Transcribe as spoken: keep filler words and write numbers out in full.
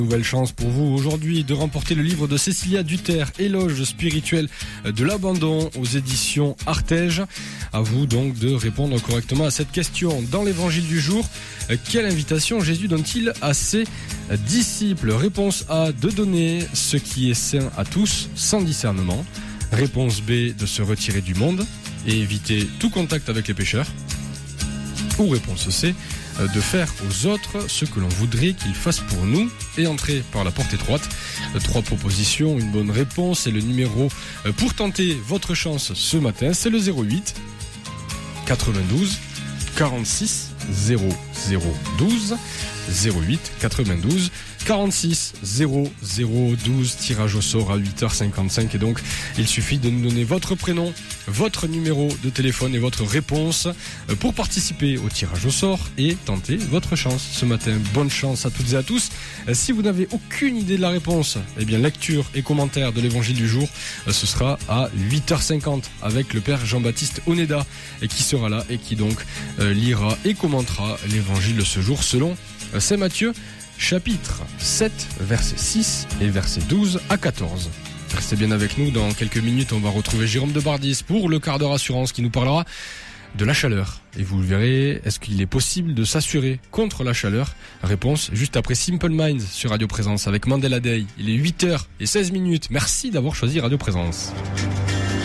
Nouvelle chance pour vous aujourd'hui de remporter le livre de Cécilia Duterre, Éloge spirituel de l'abandon aux éditions Artege. À vous donc de répondre correctement à cette question. Dans l'évangile du jour, quelle invitation Jésus donne-t-il à ses disciples? Réponse A, de donner ce qui est sain à tous sans discernement. Réponse B, de se retirer du monde et éviter tout contact avec les pécheurs. Ou réponse C, de faire aux autres ce que l'on voudrait qu'ils fassent pour nous et entrer par la porte étroite. Trois propositions, une bonne réponse et le numéro pour tenter votre chance ce matin, c'est le zéro huit quatre-vingt-douze quarante-six zéro zéro douze. zéro huit quatre-vingt-douze quarante-six zéro zéro douze. Tirage au sort à huit heures cinquante-cinq et donc il suffit de nous donner votre prénom, votre numéro de téléphone et votre réponse pour participer au tirage au sort et tenter votre chance ce matin. Bonne chance à toutes et à tous. Si vous n'avez aucune idée de la réponse, eh bien lecture et commentaire de l'évangile du jour, ce sera à huit heures cinquante avec le père Jean-Baptiste Oneda qui sera là et qui donc lira et commentera l'évangile de ce jour selon Saint Matthieu, chapitre sept, versets six et versets douze à quatorze. Restez bien avec nous, dans quelques minutes on va retrouver Jérôme de Bardis pour le quart d'heure assurance qui nous parlera de la chaleur. Et vous le verrez, est-ce qu'il est possible de s'assurer contre la chaleur? Réponse juste après Simple Minds sur Radio Présence avec Mandela Day. Il est huit heures seize minutes. Merci d'avoir choisi Radio Présence.